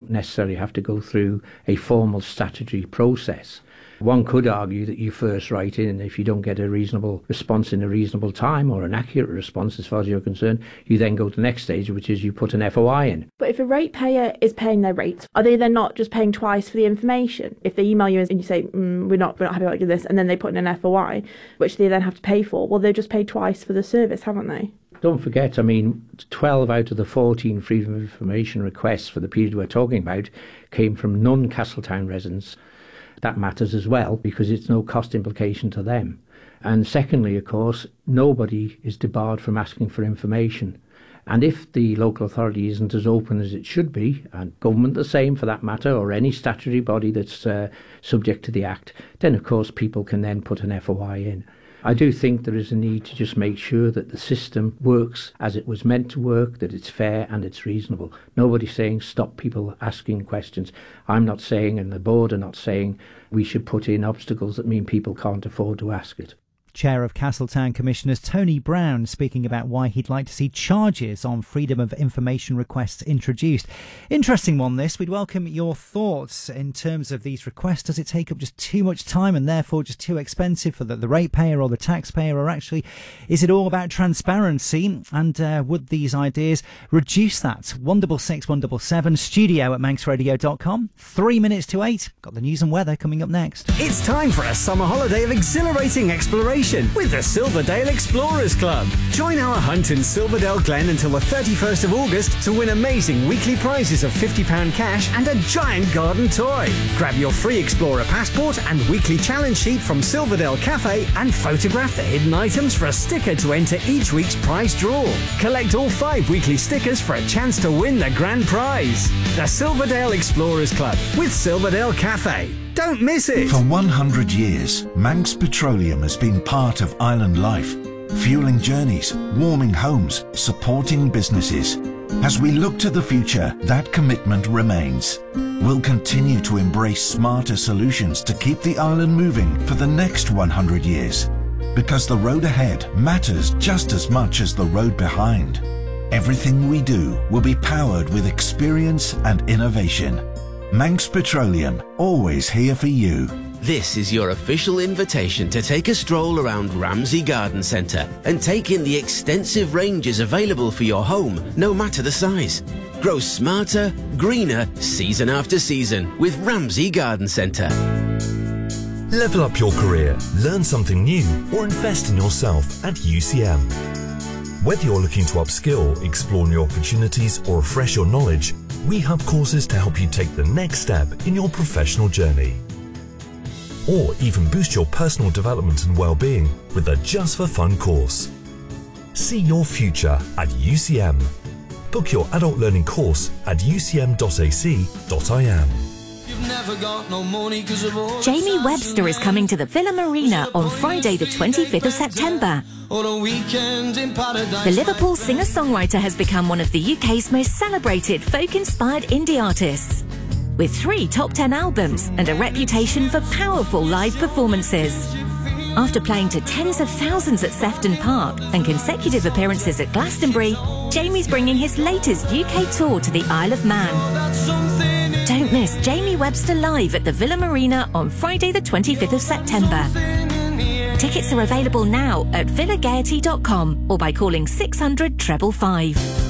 necessarily have to go through a formal statutory process. One could argue that you first write in, and if you don't get a reasonable response in a reasonable time, or an accurate response as far as you're concerned, you then go to the next stage, which is you put an FOI in. But if a ratepayer is paying their rate, are they then not just paying twice for the information? If they email you and you say, we're not happy about this, and then they put in an FOI, which they then have to pay for, well, they've just paid twice for the service, haven't they? Don't forget, 12 out of the 14 Freedom of Information requests for the period we're talking about came from non-Castletown residents. That matters as well, because it's no cost implication to them. And secondly, of course, nobody is debarred from asking for information. And if the local authority isn't as open as it should be, and government the same for that matter, or any statutory body that's subject to the Act, then of course people can then put an FOI in. I do think there is a need to just make sure that the system works as it was meant to work, that it's fair and it's reasonable. Nobody's saying stop people asking questions. I'm not saying, and the board are not saying, we should put in obstacles that mean people can't afford to ask it. Chair of Castletown Commissioners Tony Brown speaking about why he'd like to see charges on freedom of information requests introduced. Interesting one, this. We'd welcome your thoughts in terms of these requests. Does it take up just too much time and therefore just too expensive for the ratepayer or the taxpayer? Or actually, is it all about transparency? And would these ideas reduce that? 166 177 studio at manxradio.com. 3 minutes to 8. Got the news and weather coming up next. It's time for a summer holiday of exhilarating exploration with the Silverdale Explorers Club. Join our hunt in Silverdale Glen until the 31st of August to win amazing weekly prizes of £50 cash and a giant garden toy. Grab your free Explorer passport and weekly challenge sheet from Silverdale Cafe and photograph the hidden items for a sticker to enter each week's prize draw. Collect all 5 weekly stickers for a chance to win the grand prize. The Silverdale Explorers Club with Silverdale Cafe. Don't miss it! For 100 years, Manx Petroleum has been part of island life, fueling journeys, warming homes, supporting businesses. As we look to the future, that commitment remains. We'll continue to embrace smarter solutions to keep the island moving for the next 100 years. Because the road ahead matters just as much as the road behind. Everything we do will be powered with experience and innovation. Manx Petroleum, always here for you. This is your official invitation to take a stroll around Ramsey Garden Centre and take in the extensive ranges available for your home, no matter the size. Grow smarter, greener, season after season with Ramsey Garden Centre. Level up your career, learn something new, or invest in yourself at UCM. Whether you're looking to upskill, explore new opportunities, or refresh your knowledge, we have courses to help you take the next step in your professional journey. Or even boost your personal development and well-being with a Just for Fun course. See your future at UCM. Book your adult learning course at ucm.ac.im. Jamie Webster is coming to the Villa Marina on Friday the 25th of September. The Liverpool singer-songwriter has become one of the UK's most celebrated folk-inspired indie artists, with 3 top 10 albums and a reputation for powerful live performances. After playing to tens of thousands at Sefton Park and consecutive appearances at Glastonbury, Jamie's bringing his latest UK tour to the Isle of Man. Don't miss Jamie Webster live at the Villa Marina on Friday the 25th of September. Tickets are available now at villagaiety.com or by calling 600 555.